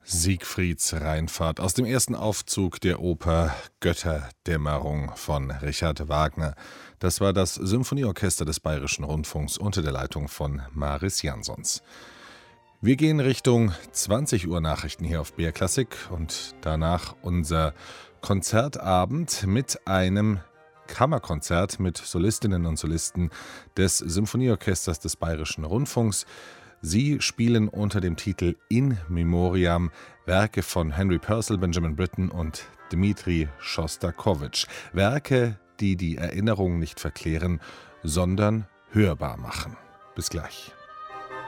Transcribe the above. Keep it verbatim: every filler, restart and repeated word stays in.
Siegfrieds Rheinfahrt aus dem ersten Aufzug der Oper Götterdämmerung von Richard Wagner. Das war das Symphonieorchester des Bayerischen Rundfunks unter der Leitung von Maris Jansons. Wir gehen Richtung zwanzig Uhr Nachrichten hier auf B R Klassik und danach unser Konzertabend mit einem Kammerkonzert mit Solistinnen und Solisten des Symphonieorchesters des Bayerischen Rundfunks. Sie spielen unter dem Titel In Memoriam Werke von Henry Purcell, Benjamin Britten und Dmitri Schostakowitsch. Werke, die die Erinnerung nicht verklären, sondern hörbar machen. Bis gleich.